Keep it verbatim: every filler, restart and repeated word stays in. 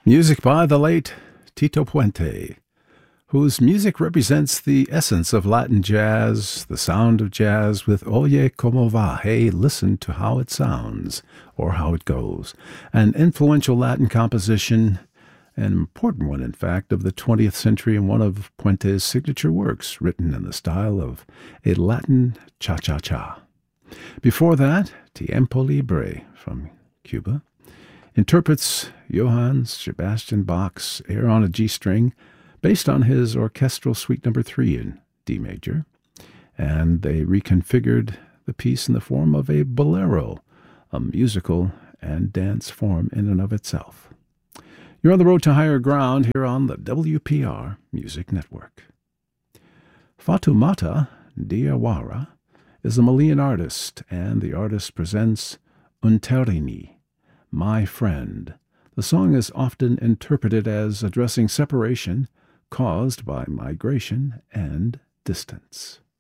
Music by the late Tito Puente, whose music represents the essence of Latin jazz, the sound of jazz with Oye Como Va, hey, listen to how it sounds, or how it goes, an influential Latin composition, an important one, in fact, of the twentieth century and one of Puente's signature works, written in the style of a Latin cha-cha-cha. Before that, Tiempo Libre from Cuba interprets Johann Sebastian Bach's Air on a G string, based on his orchestral suite number three in D major, and they reconfigured the piece in the form of a bolero, a musical and dance form in and of itself. You're on the road to higher ground here on the W P R Music Network. Fatoumata Diawara is a Malian artist, and the artist presents Unterini, My Friend. The song is often interpreted as addressing separation caused by migration and distance.